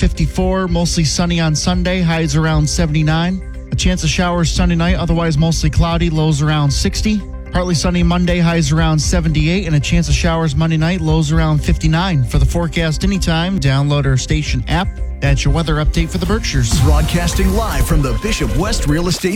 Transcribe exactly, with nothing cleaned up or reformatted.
fifty-four. Mostly sunny on Sunday, highs around seventy-nine. A chance of showers Sunday night, otherwise mostly cloudy, lows around sixty. Partly sunny Monday, highs around seventy-eight, and a chance of showers Monday night, lows around fifty-nine. For the forecast anytime, download our station app. That's your weather update for the Berkshires. Broadcasting live from the Bishop West Real Estate